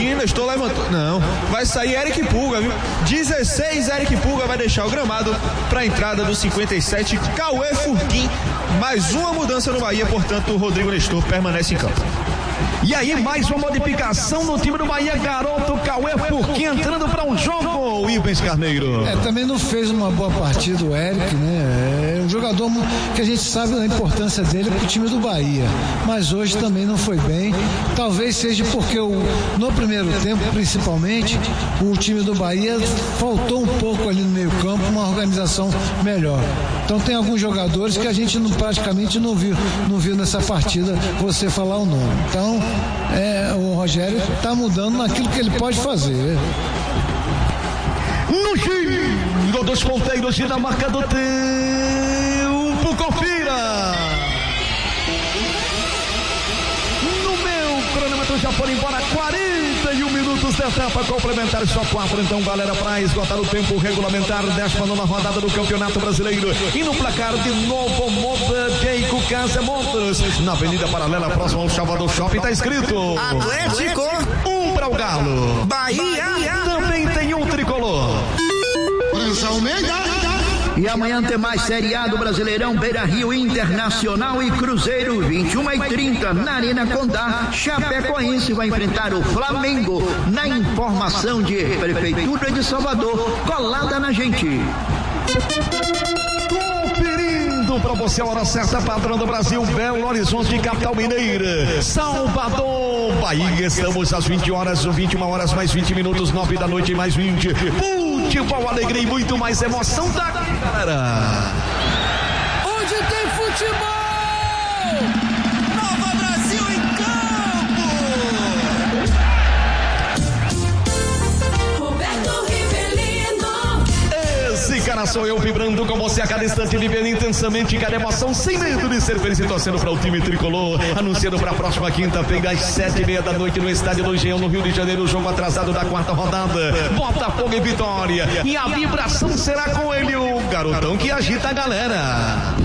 Furquim, Nestor levantou. Não, vai sair Eric Pulga, viu? 16, Eric Pulga vai deixar o gramado para a entrada do 57, Cauê Furquim. Mais uma mudança no Bahia, portanto, o Rodrigo Nestor permanece em campo. E aí, mais uma modificação no time do Bahia, garoto Cauê Furquim entrando para um jogo, o Ivens Carneiro. Também não fez uma boa partida o Eric, né? É um jogador que a gente sabe da importância dele pro time do Bahia, mas hoje também não foi bem. Talvez seja porque no primeiro tempo, principalmente, o time do Bahia faltou um pouco ali no meio campo, uma organização melhor. Então tem alguns jogadores que a gente praticamente não viu nessa partida, você falar o nome. Então, o Rogério está mudando naquilo que ele pode fazer. No giro dos ponteiros e na marca do tempo, confira! No meu cronômetro já foram embora 41 minutos da etapa complementar, só 4. Então, galera, para esgotar o tempo regulamentar, 19ª rodada do Campeonato Brasileiro. E no placar de Novo Moda, Jeico Casa Montes, na Avenida Paralela, próximo ao Salvador Shopping, tá escrito Atlético, 1 para o Galo. Bahia, também tem um tricolor. E amanhã tem mais Série A do Brasileirão, Beira-Rio, Internacional e Cruzeiro, 21h30 na Arena Condá. Chapecoense vai enfrentar o Flamengo, na informação de Prefeitura de Salvador, colada na gente. Conferindo para você a hora certa, padrão do Brasil, Belo Horizonte, capital mineira, Salvador, Bahia. Estamos às 21 horas mais 20 minutos, 9 da noite mais 20. Futebol, alegria e muito mais emoção da galera. Onde tem futebol, Nova Brasil em campo. Roberto Rivelino. Esse cara sou eu, vibrando com você a cada instante, vivendo intensamente cada emoção, sem medo de ser feliz e torcendo para o time tricolor. Anunciando para a próxima quinta-feira às 7h30 da noite no estádio do Engenhão, no Rio de Janeiro, o jogo atrasado da 4ª rodada, Botafogo e Vitória. E a vibração será com ele, o garotão que agita a galera.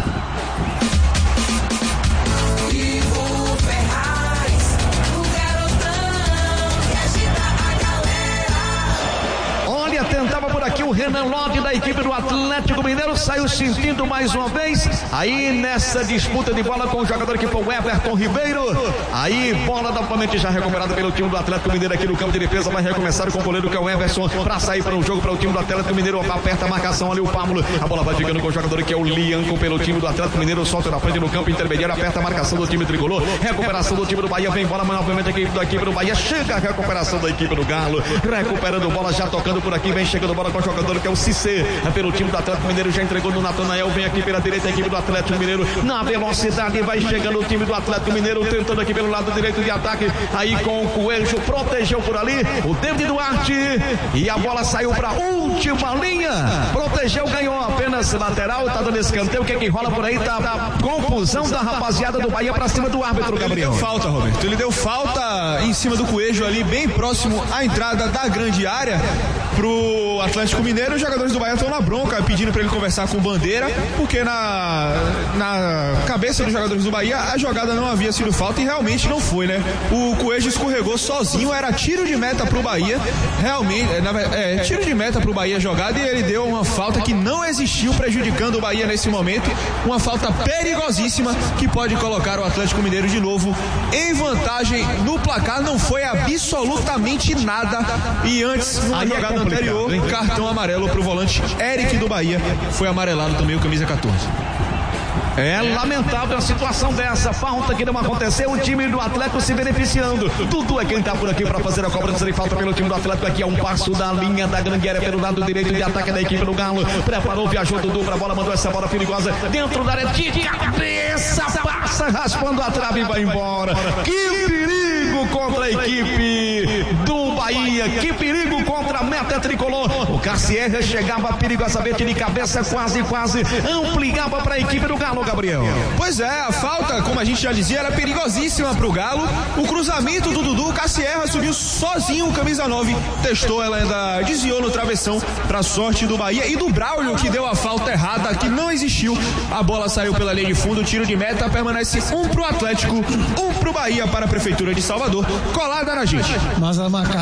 Tentava por aqui o Renan Lodi da equipe do Atlético Mineiro, saiu sentindo mais uma vez, aí nessa disputa de bola com o jogador que foi o Everton Ribeiro, aí bola novamente já recuperada pelo time do Atlético Mineiro aqui no campo de defesa, vai recomeçar com o goleiro que é o Everson, para sair para o jogo para o time do Atlético Mineiro, aperta a marcação ali o Pablo, a bola vai ficando com o jogador que é o Lianco pelo time do Atlético Mineiro, solta na frente no campo intermediário, aperta a marcação do time tricolor, recuperação do time do Bahia, vem bola novamente aqui da equipe do Bahia, chega a recuperação da equipe do Galo, recuperando bola, já tocando por aqui, vem chegando bola com o jogador que é o Cissé, pelo time do Atlético Mineiro, já entregou no Natanael, vem aqui pela direita a equipe do Atlético Mineiro, na velocidade vai chegando o time do Atlético Mineiro, tentando aqui pelo lado direito de ataque, aí com o Coelho, protegeu por ali, o David Duarte, e a bola saiu para última linha, protegeu, ganhou apenas lateral, tá dando escanteio, o que é que rola por aí, tá confusão da rapaziada do Bahia pra cima do árbitro, Gabriel. Ele deu falta, Roberto, ele deu falta em cima do Coelho ali, bem próximo à entrada da grande área, pro Atlético Mineiro. Os jogadores do Bahia estão na bronca, pedindo para ele conversar com o Bandeira, porque na cabeça dos jogadores do Bahia a jogada não havia sido falta, e realmente não foi, né? O Coelho escorregou sozinho, era tiro de meta pro Bahia, realmente, tiro de meta pro Bahia jogada, e ele deu uma falta que não existiu, prejudicando o Bahia nesse momento, uma falta perigosíssima que pode colocar o Atlético Mineiro de novo em vantagem no placar. Não foi absolutamente nada, e antes, numa jogada anterior, cartão amarelo pro volante Eric do Bahia, foi amarelado também o camisa 14. É lamentável a situação dessa, falta que não aconteceu, o time do Atlético se beneficiando. Dudu é quem tá por aqui para fazer a cobrança de falta pelo time do Atlético, aqui a um passo da linha da grande área pelo lado direito de ataque da equipe do Galo, preparou, viajou Dudu pra bola, mandou essa bola perigosa dentro da área, de cabeça, passa raspando a trave e vai embora. Que perigo contra a equipe do Bahia, que perigo contra a meta tricolor. O Cassier chegava perigosamente de cabeça, quase ampliava para a equipe do Galo, Gabriel. Pois é, a falta, como a gente já dizia, era perigosíssima pro Galo. O cruzamento do Dudu, o Cassier subiu sozinho, o camisa 9 testou, ela ainda desviou no travessão, pra sorte do Bahia e do Braulio, que deu a falta errada, que não existiu. A bola saiu pela linha de fundo, tiro de meta, permanece 1 pro Atlético, 1 pro Bahia, para a Prefeitura de Salvador, colada na gente. Mas a